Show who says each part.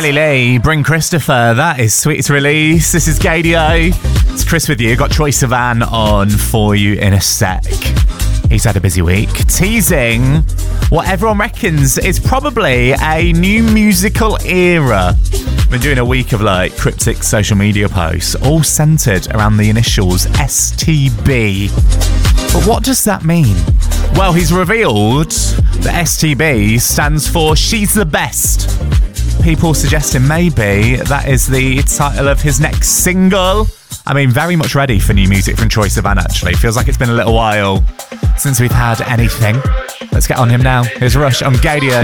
Speaker 1: Kelly Lee, Bring Christopher. That is sweet to release. This is Gadio. It's Chris with you. Got Troye Sivan on for you in a sec. He's had a busy week. Teasing what everyone reckons is probably a new musical era. Been doing a week of like cryptic social media posts, all centered around the initials STB. But what does that mean? Well, he's revealed that STB stands for She's the Best. People suggesting maybe that is the title of his next single. I mean, very much ready for new music from Troye Sivan, actually. Feels like it's been a little while since we've had anything. Let's get on him now. Here's Rush on Gadio.